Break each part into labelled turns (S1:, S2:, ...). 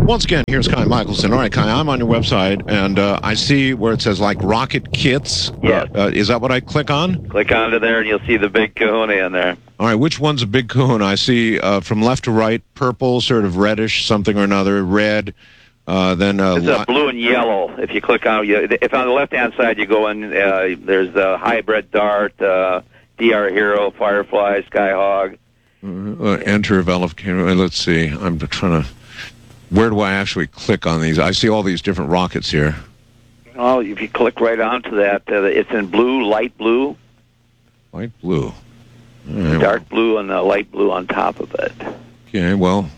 S1: Once again, here's Kai Michelson. All right, Kai, I'm on your website, and I see where it says, like, Rocket Kits.
S2: Yes.
S1: Is that what I click on?
S2: Click onto there, and you'll see the big kahuna in there.
S1: All right, which one's a big kahuna? I see from left to right, purple, sort of reddish, something or another, red, then...
S2: It's blue and yellow. If you click on if on the left-hand side you go in, there's the Hybrid Dart, DR Hero, Firefly, Skyhog.
S1: Enter Velocity. Let's see. I'm trying to... Where do I actually click on these? I see all these different rockets here.
S2: Oh, if you click right onto that, it's in blue, light blue.
S1: Light blue.
S2: Right, dark blue and light blue on top of it.
S1: Okay, well,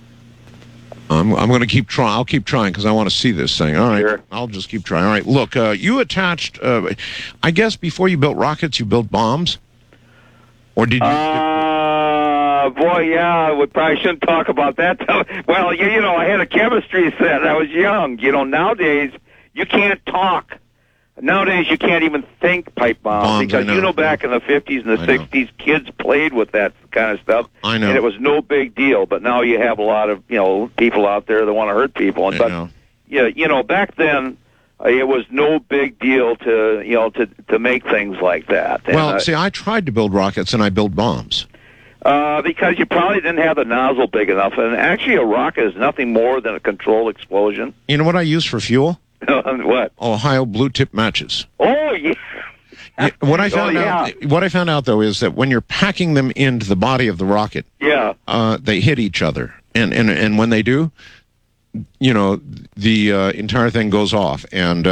S1: I'm going to keep trying. I'll keep trying because I want to see this thing. All right,
S2: sure.
S1: I'll just keep trying. All right, look, you attached, I guess before you built rockets, you built bombs? Or did you...
S2: Boy, yeah, we probably shouldn't talk about that. Well, you know, I had a chemistry set. I was young. You know, nowadays, you can't talk. Nowadays, you can't even think pipe bombs because, you know, back in the 50s and the 60s, kids played with that kind of stuff.
S1: I know.
S2: And it was no big deal. But now you have a lot of, you know, people out there that want to hurt people. But, yeah, you know, back then, it was no big deal to, you know, to make things like that.
S1: Well, see, I tried to build rockets and I built bombs.
S2: Because you probably didn't have the nozzle big enough. And actually, a rocket is nothing more than a controlled explosion.
S1: You know what I use for fuel?
S2: What?
S1: Ohio blue tip matches.
S2: Oh, yeah.
S1: What I found out, though, is that when you're packing them into the body of the rocket, they hit each other. And when they do, you know, the entire thing goes off. And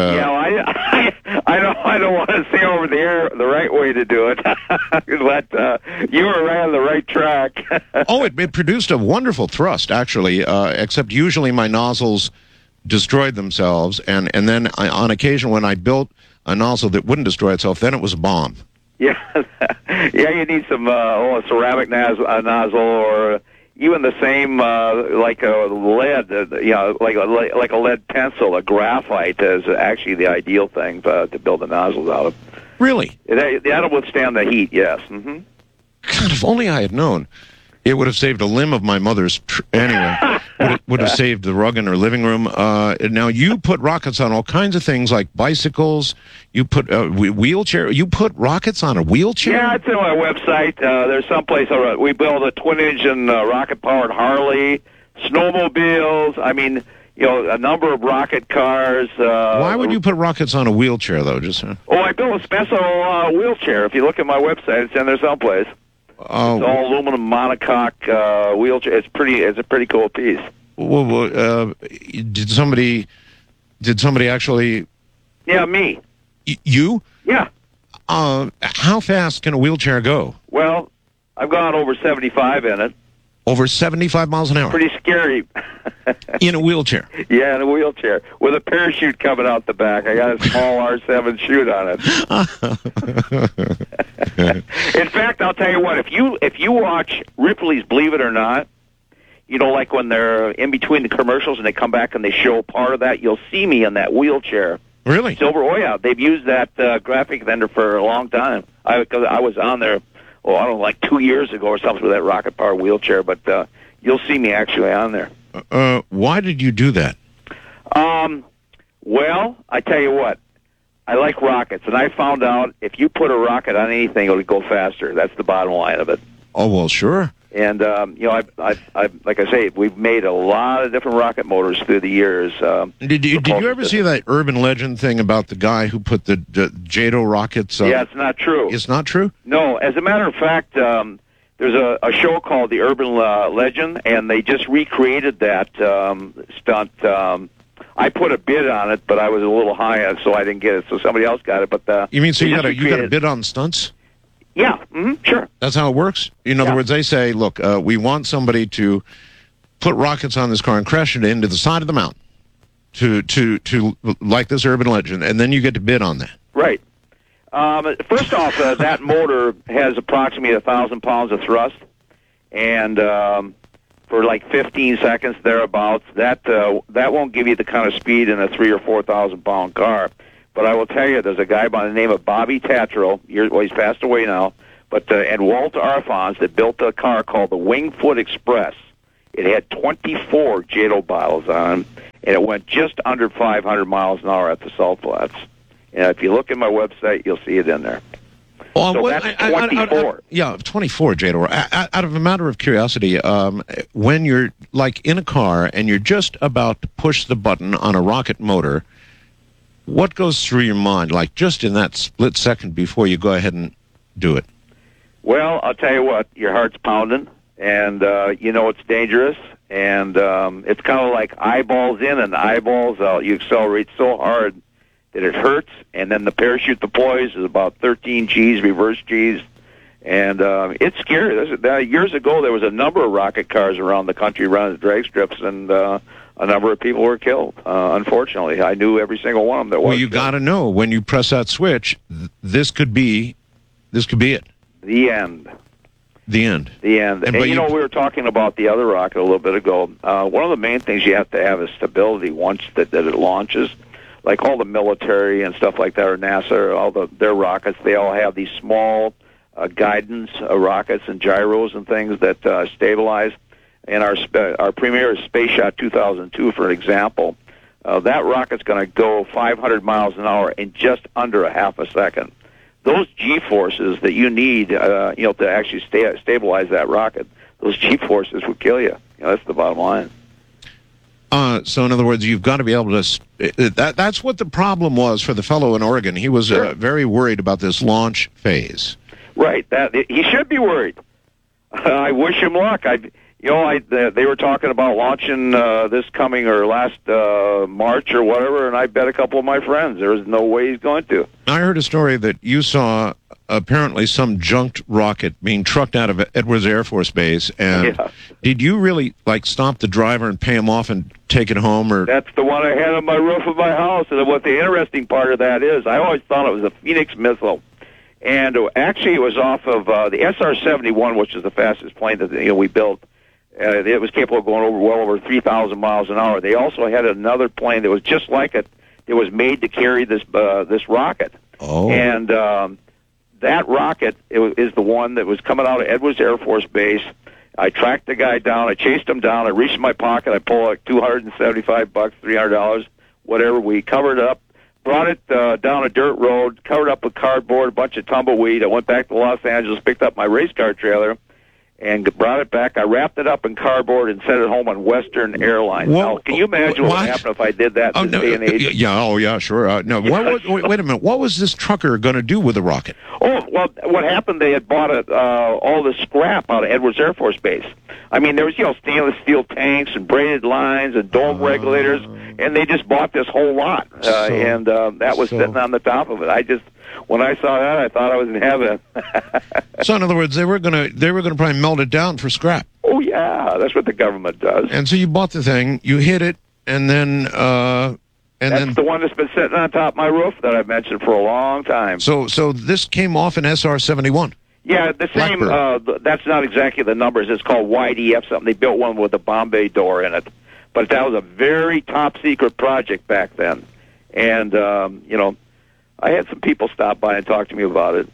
S1: I don't want to say over the air the right way to do it, but you were right on the right track. It produced a wonderful thrust, actually, except usually my nozzles destroyed themselves, and then on occasion when I built a nozzle that wouldn't destroy itself, then it was a bomb.
S2: Yeah, you need some a ceramic nozzle or... Even the same, like a lead, you know, like a lead pencil, a graphite is actually the ideal thing to build the nozzles out of.
S1: Really?
S2: That'll withstand the heat, yes. Mm-hmm.
S1: God, if only I had known. It would have saved a limb of my mother's. Anyway, would have saved the rug in her living room. Now, you put rockets on all kinds of things like bicycles. You put wheelchair. You put rockets on a wheelchair?
S2: Yeah, it's on my website. There's someplace we build a twin-engine rocket-powered Harley, snowmobiles. I mean, you know, a number of rocket cars.
S1: Why would you put rockets on a wheelchair, though?
S2: I built a special wheelchair. If you look at my website, it's in there someplace.
S1: Oh,
S2: it's all aluminum monocoque wheelchair. It's a pretty cool piece.
S1: Well, did somebody actually?
S2: Yeah, me.
S1: You?
S2: Yeah.
S1: How fast can a wheelchair go?
S2: Well, I've gone over 75 in it.
S1: Over 75 miles an hour?
S2: Pretty scary.
S1: In a wheelchair?
S2: Yeah, in a wheelchair. With a parachute coming out the back. I got a small R7 chute on it. In fact, I'll tell you what, if you watch Ripley's Believe It or Not, you know, like when they're in between the commercials and they come back and they show part of that, you'll see me in that wheelchair.
S1: Really?
S2: Silver, oh yeah. They've used that graphic vendor for a long time. I was on there, I don't know, like 2 years ago or something with that rocket power wheelchair, but you'll see me actually on there.
S1: Why did you do that?
S2: Well, I tell you what, I like rockets, and I found out if you put a rocket on anything, it'll go faster. That's the bottom line of it.
S1: Oh, well, sure.
S2: And, you know, I like I say, we've made a lot of different rocket motors through the years.
S1: Did you ever see that urban legend thing about the guy who put the JATO rockets up?
S2: Yeah, it's not true.
S1: It's not true?
S2: No. As a matter of fact, there's a show called The Urban Legend, and they just recreated that stunt. I put a bid on it, but I was a little high on it, so I didn't get it. So somebody else got it. But
S1: you mean so you got a bid on stunts?
S2: Yeah, sure.
S1: That's how it works? In other words, they say, look, we want somebody to put rockets on this car and crash it into the side of the mountain to like this urban legend, and then you get to bid on that.
S2: Right. First off, that motor has approximately 1,000 pounds of thrust, and for like 15 seconds thereabouts, that won't give you the kind of speed in a 3,000 or 4,000 pound car. But I will tell you, there's a guy by the name of Bobby Tatro. He's passed away now. But and Walt Arfons that built a car called the Wingfoot Express. It had 24 JATO bottles on, and it went just under 500 miles an hour at the salt flats. And if you look at my website, you'll see it in there.
S1: Well,
S2: so that's 24.
S1: 24, JATO. Out of a matter of curiosity, when you're like in a car and you're just about to push the button on a rocket motor, what goes through your mind, like just in that split second before you go ahead and do it?
S2: Well, I'll tell you what, your heart's pounding, and you know it's dangerous, and it's kind of like eyeballs in and eyeballs out. You accelerate so hard that it hurts, and then the parachute deploys is about 13 Gs, reverse Gs, and it's scary. Years ago, there was a number of rocket cars around the country running the drag strips, and a number of people were killed. Unfortunately, I knew every single one of them that was.
S1: Well, you got to know when you press that switch, this could be it.
S2: The end.
S1: The end.
S2: The end. And you know, we were talking about the other rocket a little bit ago. One of the main things you have to have is stability once that it launches. Like all the military and stuff like that, or NASA, their rockets, they all have these small guidance rockets and gyros and things that stabilize. And our premier is Space Shot 2002, for an example. That rocket's going to go 500 miles an hour in just under a half a second. Those G-forces that you need, to actually stabilize that rocket, those G-forces would kill you. That's the bottom line.
S1: So in other words, you've got to be able to... That's what the problem was for the fellow in Oregon. He was very worried about this launch phase.
S2: Right. He should be worried. I wish him luck. They were talking about launching this coming or last March or whatever, and I bet a couple of my friends there was no way he's going to.
S1: I heard a story that you saw apparently some junked rocket being trucked out of Edwards Air Force Base, and did you really stop the driver and pay him off and take it home? Or
S2: that's the one I had on my roof of my house. And what the interesting part of that is, I always thought it was a Phoenix missile. And actually, it was off of the SR-71, which is the fastest plane that we built. It was capable of going well over 3,000 miles an hour. They also had another plane that was just like it. It was made to carry this rocket.
S1: Oh.
S2: And that rocket is the one that was coming out of Edwards Air Force Base. I tracked the guy down. I chased him down. I reached in my pocket. I pulled like $275, $300, whatever. We covered it up. Brought it down a dirt road, covered up with cardboard, a bunch of tumbleweed. I went back to Los Angeles, picked up my race car trailer, and brought it back. I wrapped it up in cardboard and sent it home on Western Airlines.
S1: Well,
S2: now, can you imagine what would happen if I did that in this day and age?
S1: Yeah, sure. No, wait a minute. What was this trucker going to do with the rocket?
S2: Oh, well, what happened, they had bought all the scrap out of Edwards Air Force Base. I mean, there was, stainless steel tanks and braided lines and dome regulators, and they just bought this whole lot. And that was sitting on the top of it. When I saw that, I thought I was in heaven.
S1: So, in other words, they were gonna probably melt it down for scrap.
S2: Oh yeah, that's what the government does.
S1: And so you bought the thing, you hit it, and then
S2: that's the one that's been sitting on top of my roof that I've mentioned for a long time.
S1: So this came off an SR-71.
S2: Yeah, the same. That's not exactly the numbers. It's called YDF something. They built one with a Bombay door in it, but that was a very top secret project back then. And I had some people stop by and talk to me about it.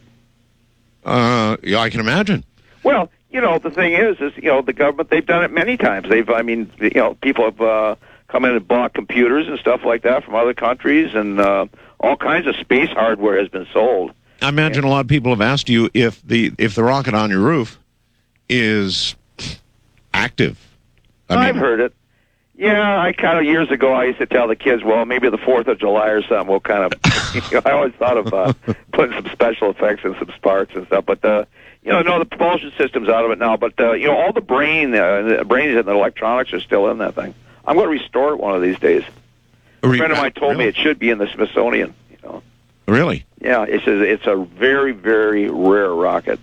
S1: Yeah, I can imagine.
S2: Well, the thing is the government, they've done it many times. People have come in and bought computers and stuff like that from other countries, and all kinds of space hardware has been sold.
S1: I imagine a lot of people have asked you if the rocket on your roof is active.
S2: I've heard it. Yeah, I kind of years ago I used to tell the kids, well, maybe the 4th of July or something. We'll kind of. I always thought of putting some special effects and some sparks and stuff. But the propulsion system's out of it now. But all the brains and the electronics are still in that thing. I'm going to restore it one of these days. A friend of mine told me it should be in the Smithsonian.
S1: Really?
S2: Yeah, it's a very, very rare rocket.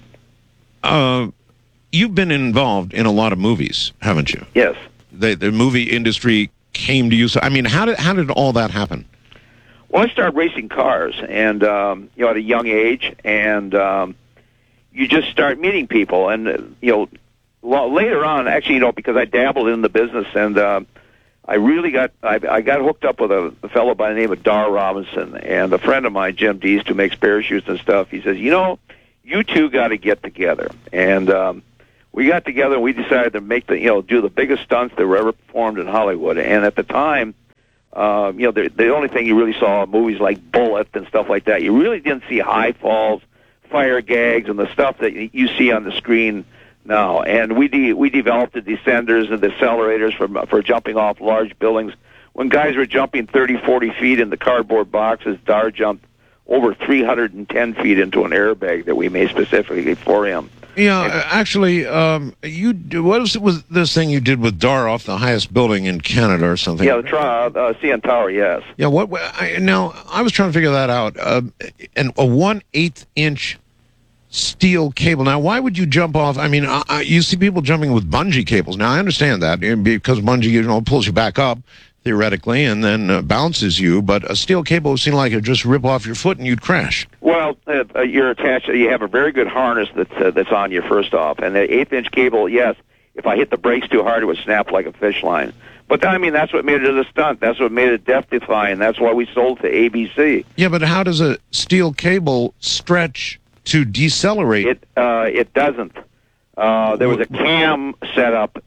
S1: You've been involved in a lot of movies, haven't you?
S2: Yes.
S1: The movie industry came to you. So, I mean, how did all that happen?
S2: Well, I started racing cars, and at a young age, and you just start meeting people, and later on, actually, because I dabbled in the business, and I really got hooked up with a fellow by the name of Dar Robinson, and a friend of mine, Jim Deast, who makes parachutes and stuff. He says, you two got to get together, and we got together and we decided to make do the biggest stunts that were ever performed in Hollywood. And at the time, the only thing you really saw in movies like Bullet and stuff like that, you really didn't see high falls, fire gags, and the stuff that you see on the screen now. And we developed the descenders and the accelerators for jumping off large buildings. When guys were jumping 30, 40 feet in the cardboard boxes, Dar jumped over 310 feet into an airbag that we made specifically for him.
S1: Yeah, actually, what was this thing you did with Dar off the highest building in Canada or something?
S2: Yeah, the CN Tower, yes.
S1: Yeah, now, I was trying to figure that out. And a 1/8 inch steel cable. Now, why would you jump off? I mean, you see people jumping with bungee cables. Now, I understand that because bungee, pulls you back up, theoretically, and then bounces you, but a steel cable would seem like it would just rip off your foot and you'd crash.
S2: Well, you're attached. You have a very good harness that's on you first off, and the 1/8 inch cable. Yes, if I hit the brakes too hard, it would snap like a fish line. But I mean, that's what made it a stunt. That's what made it death-defying. That's why we sold to ABC.
S1: Yeah, but how does a steel cable stretch to decelerate?
S2: It doesn't. There was a cam set up.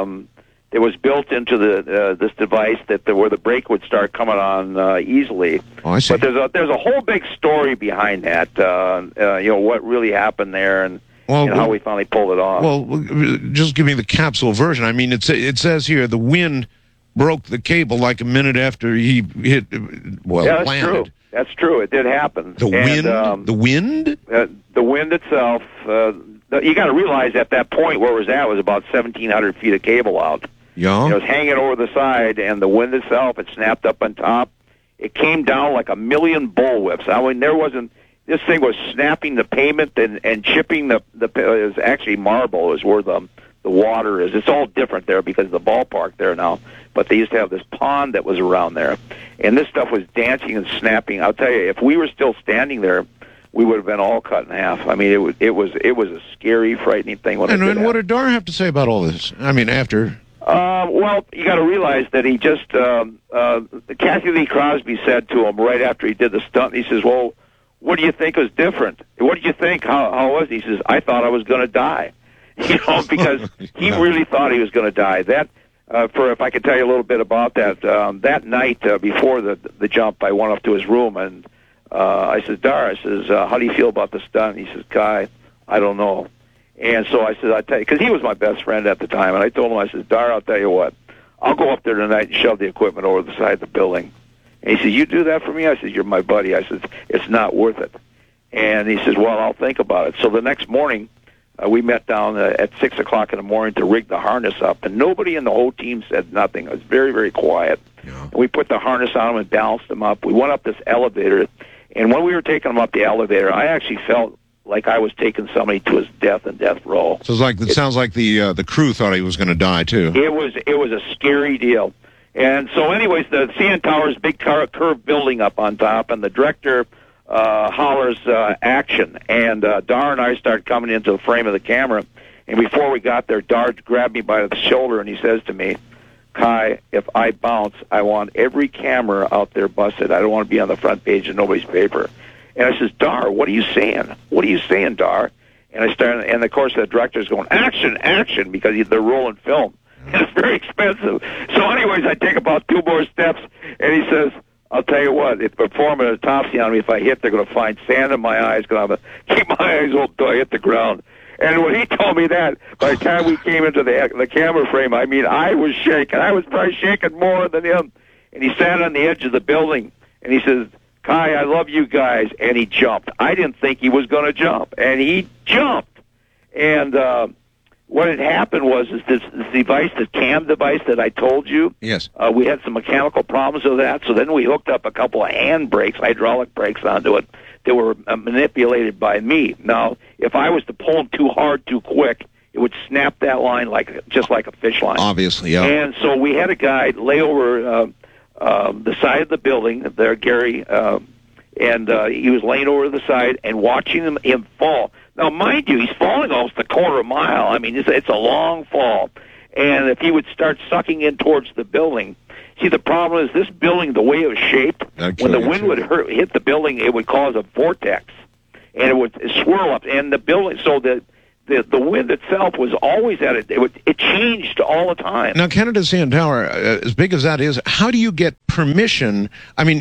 S2: It was built into this device where the brake would start coming on easily.
S1: Oh, I see.
S2: But there's a whole big story behind that. What really happened there and how we finally pulled it off.
S1: Well, just give me the capsule version. I mean, it says here the wind broke the cable like a minute after he hit. Well,
S2: yeah, that's
S1: landed.
S2: True. That's true. It did happen.
S1: The wind.
S2: The wind itself. You got to realize at that point where it was at was about 1,700 feet of cable out.
S1: Yeah.
S2: It was hanging over the side, and the wind itself, it snapped up on top. It came down like a million bullwhips. I mean, this thing was snapping the pavement and chipping it was actually marble is where the water is. It's all different there because of the ballpark there now. But they used to have this pond that was around there. And this stuff was dancing and snapping. I'll tell you, if we were still standing there, we would have been all cut in half. I mean, it was a scary, frightening thing.
S1: And what did Dar have to say about all this? I mean, after...
S2: Well, you got to realize that he just Kathy Lee Crosby said to him right after he did the stunt. He says, "Well, what do you think was different? What did you think? How was it?" He says, "I thought I was going to die," because he really thought he was going to die. That if I could tell you a little bit about that, that night before the jump, I went up to his room and I said, "Dar," I says, "how do you feel about the stunt?" He says, "Kai, I don't know." And so I said, "I tell you," because he was my best friend at the time, and I told him, I said, "Dar, I'll tell you what, I'll go up there tonight and shove the equipment over the side of the building." And he said, "You do that for me?" I said, "You're my buddy." I said, "It's not worth it." And he says, "Well, I'll think about it." So the next morning, we met down at 6 o'clock in the morning to rig the harness up, and nobody in the whole team said nothing. It was very, very quiet. Yeah. And we put the harness on him and balanced him up. We went up this elevator, and when we were taking him up the elevator, I actually felt like I was taking somebody to his death in death row.
S1: So it sounds like the crew thought he was going to die too.
S2: It was a scary deal. And so, anyways, the CN Tower's big curved building up on top, and the director hollers action, and Dar and I start coming into the frame of the camera. And before we got there, Dar grabbed me by the shoulder and he says to me, "Kai, if I bounce, I want every camera out there busted. I don't want to be on the front page of nobody's paper." And I says, "Dar, what are you saying? What are you saying, Dar?" And of course the director's going, "Action, action," because they're rolling film. And it's very expensive. So anyways, I take about 2 more steps, and he says, "I'll tell you what, if they're performing an autopsy on me, if I hit, they're going to find sand in my eyes, going to keep my eyes open until I hit the ground." And when he told me that, by the time we came into the camera frame, I mean, I was shaking. I was probably shaking more than him. And he sat on the edge of the building, and he says, "Kai, I love you guys," and he jumped. I didn't think he was going to jump, and he jumped. And what had happened was this device, the cam device that I told you.
S1: Yes.
S2: We had some mechanical problems with that, so then we hooked up a couple of hand brakes, hydraulic brakes onto it that were manipulated by me. Now, if I was to pull them too hard, too quick, it would snap that line just like a fish line.
S1: Obviously, yeah.
S2: And so we had a guy lay over the side of the building there, Gary, and he was laying over the side and watching him fall. Now, mind you, he's falling almost a quarter mile. I mean, it's a long fall. And if he would start sucking in towards the building, see, the problem is this building, the way it was shaped, when the wind would hit the building, it would cause a vortex, and it would swirl up. And the building, so the the wind itself was always at it. It changed all the time.
S1: Now, Canada CN Tower, as big as that is, how do you get permission? I mean,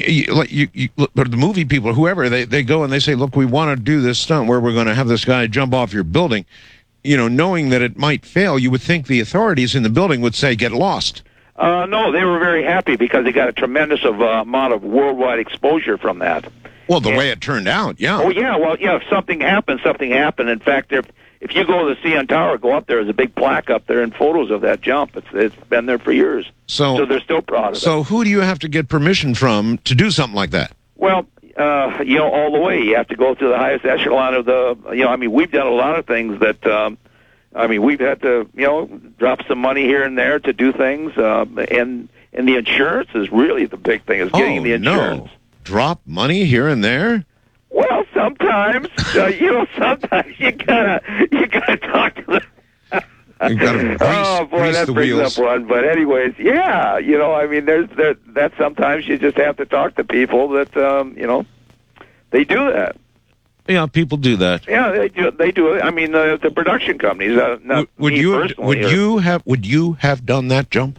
S1: the movie people, whoever, they go and they say, look, we want to do this stunt where we're going to have this guy jump off your building. You know, knowing that it might fail, you would think the authorities in the building would say, get lost.
S2: No, they were very happy because they got a tremendous amount of worldwide exposure from that.
S1: Well, the way it turned out, yeah.
S2: Oh, yeah. Well, yeah, if something happened, something happened. In fact, if you go to the CN Tower, go up there, there's a big plaque up there and photos of that jump. It's been there for years. So they're still proud of it.
S1: So who do you have to get permission from to do something like that?
S2: Well, you know, all the way. You have to go to the highest echelon of the, you know, I mean, we've done a lot of things that, I mean, we've had to, you know, drop some money here and there to do things. And the insurance is really the big thing, is getting the insurance.
S1: No. Drop money here and there?
S2: Well, sometimes, you know, sometimes you gotta talk to the.
S1: You gotta grease
S2: that
S1: the
S2: brings
S1: wheels.
S2: up one. But anyways, yeah, you know, I mean, that sometimes you just have to talk to people that, you know, they do that.
S1: Yeah, people do that.
S2: Yeah, they do it. I mean, the production companies. Not
S1: would
S2: me
S1: you
S2: personally,
S1: would you have done that jump?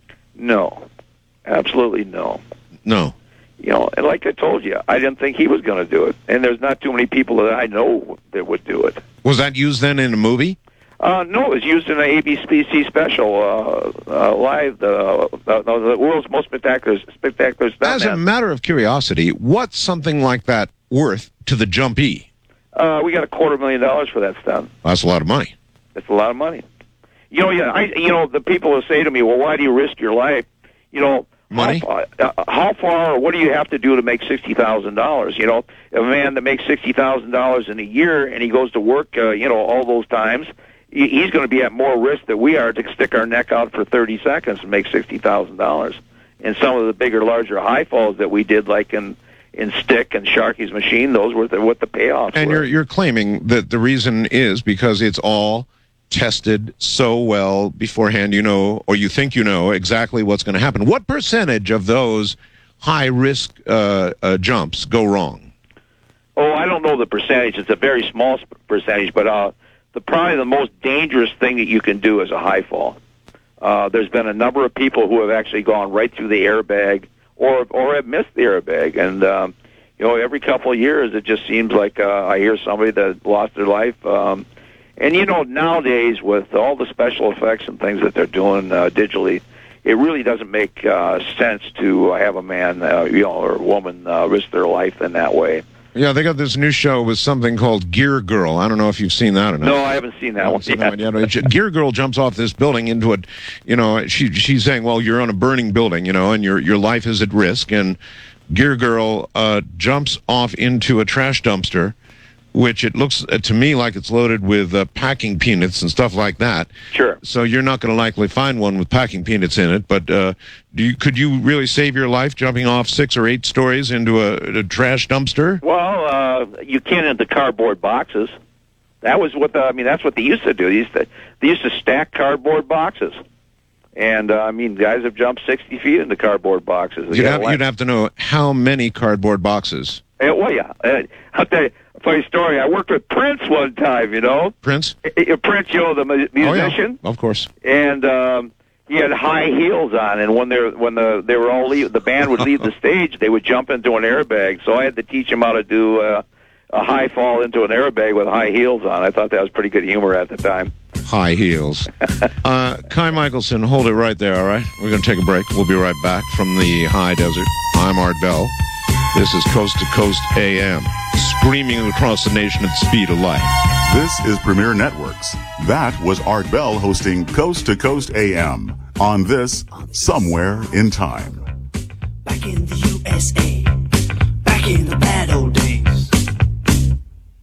S2: No, absolutely no.
S1: No.
S2: You know, and like I told you, I didn't think he was going to do it. And there's not too many people that I know that would do it.
S1: Was that used then in a movie?
S2: No, it was used in an ABC special, live, the world's most spectacular stuntman.
S1: As a matter of curiosity, what's something like that worth to the jumpee?
S2: We got $250,000 for that stunt.
S1: That's a lot of money.
S2: That's a lot of money. You know, you know, the people will say to me, well, why do you risk your life? You know,
S1: money?
S2: How far, or what do you have to do to make $60,000? You know, a man that makes $60,000 in a year and he goes to work, you know, all those times, he's going to be at more risk than we are to stick our neck out for 30 seconds and make $60,000. And some of the bigger, larger high falls that we did, like in Stick and Sharky's Machine, those were what the payoffs
S1: and
S2: were.
S1: You're claiming that the reason is because it's all tested so well beforehand, you know, or you think you know exactly what's going to happen. What percentage of those high-risk jumps go wrong?
S2: Oh, I don't know the percentage. It's a very small percentage, but probably the most dangerous thing that you can do is a high fall. There's been a number of people who have actually gone right through the airbag or have missed the airbag. And, you know, every couple of years it just seems like I hear somebody that lost their life. And, you know, nowadays with all the special effects and things that they're doing digitally, it really doesn't make sense to have a man, you know, or a woman risk their life in that way.
S1: Yeah, they got this new show with something called Gear Girl. I don't know if you've seen that or not.
S2: No, I haven't seen that one yet.
S1: Gear Girl jumps off this building into a, you know, she's saying, well, you're on a burning building, you know, and your life is at risk. And Gear Girl jumps off into a trash dumpster, which it looks to me like it's loaded with packing peanuts and stuff like that.
S2: Sure.
S1: So you're not going to likely find one with packing peanuts in it. But could you really save your life jumping off 6 or 8 stories into a trash dumpster?
S2: Well, you can in the cardboard boxes. That was what that's what they used to do. They used to stack cardboard boxes. And, I mean, guys have jumped 60 feet into cardboard boxes.
S1: You'd have to know how many cardboard boxes.
S2: Well, yeah. I'll tell you a funny story. I worked with Prince one time, you know.
S1: Prince?
S2: Prince, you know, the musician.
S1: Oh, yeah. Of course.
S2: And he had high heels on, and when they were all the band would leave the stage, they would jump into an airbag. So I had to teach him how to do a high fall into an airbag with high heels on. I thought that was pretty good humor at the time.
S1: High heels. Kai Michelson, hold it right there, all right? We're going to take a break. We'll be right back from the high desert. I'm Art Bell. This is Coast to Coast AM, screaming across the nation at the speed of light.
S3: This is Premier Networks. That was Art Bell hosting Coast to Coast AM on this Somewhere in Time.
S4: Back in the USA.